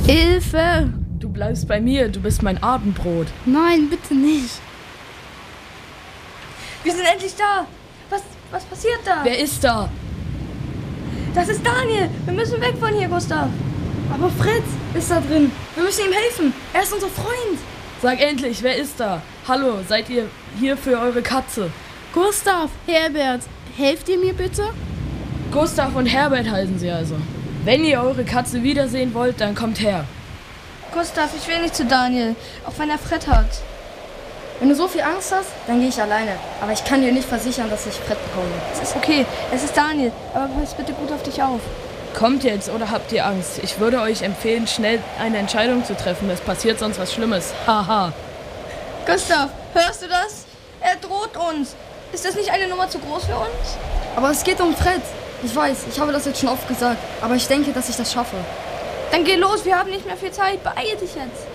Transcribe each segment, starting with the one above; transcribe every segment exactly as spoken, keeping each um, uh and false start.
Hilfe! Du bleibst bei mir, du bist mein Abendbrot. Nein, bitte nicht. Wir sind endlich da. Was, was passiert da? Wer ist da? Das ist Daniel. Wir müssen weg von hier, Gustav. Aber Fritz ist da drin. Wir müssen ihm helfen. Er ist unser Freund. Sag endlich, wer ist da? Hallo, seid ihr hier für eure Katze? Gustav, Herbert, helft ihr mir bitte? Gustav und Herbert heißen sie also. Wenn ihr eure Katze wiedersehen wollt, dann kommt her. Gustav, ich will nicht zu Daniel, auch wenn er Fred hat. Wenn du so viel Angst hast, dann gehe ich alleine. Aber ich kann dir nicht versichern, dass ich Fred bekomme. Es ist okay, es ist Daniel, aber pass bitte gut auf dich auf. Kommt jetzt oder habt ihr Angst? Ich würde euch empfehlen, schnell eine Entscheidung zu treffen. Es passiert sonst was Schlimmes. Haha. Gustav, hörst du das? Er droht uns. Ist das nicht eine Nummer zu groß für uns? Aber es geht um Fred. Ich weiß, ich habe das jetzt schon oft gesagt. Aber ich denke, dass ich das schaffe. Dann geh los, wir haben nicht mehr viel Zeit. Beeil dich jetzt.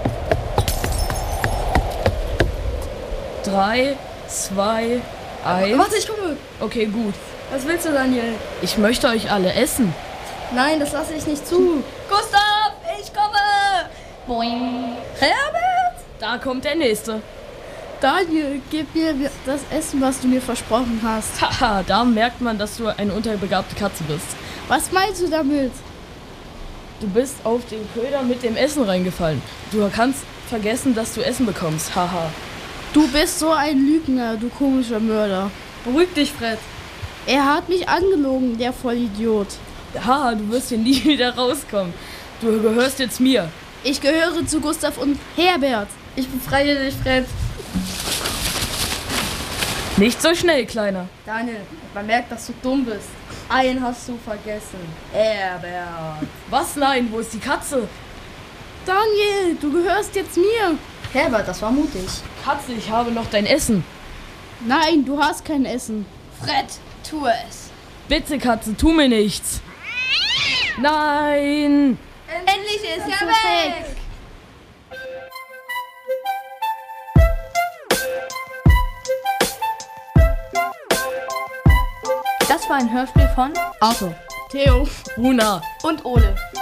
Drei, zwei, eins. Warte, ich komme. Okay, gut. Was willst du, Daniel? Ich möchte euch alle essen. Nein, das lasse ich nicht zu. Gustav, ich komme. Boing. Herbert? Da kommt der Nächste. Daniel, gib mir das Essen, was du mir versprochen hast. Haha, da merkt man, dass du eine unterbegabte Katze bist. Was meinst du damit? Du bist auf den Köder mit dem Essen reingefallen. Du kannst vergessen, dass du Essen bekommst. Haha. Du bist so ein Lügner, du komischer Mörder. Beruhig dich, Fred. Er hat mich angelogen, der Vollidiot. Haha, du wirst hier nie wieder rauskommen. Du gehörst jetzt mir. Ich gehöre zu Gustav und Herbert. Ich befreie dich, Fred. Nicht so schnell, Kleiner. Daniel, man merkt, dass du dumm bist. Einen hast du vergessen. Herbert. Was? Nein, wo ist die Katze? Daniel, du gehörst jetzt mir. Herbert, das war mutig. Katze, ich habe noch dein Essen. Nein, du hast kein Essen. Fred, tu es. Bitte, Katze, tu mir nichts. Nein! Endlich ist er weg. Das war ein Hörspiel von Arthur. Theo. Runa. und Ole.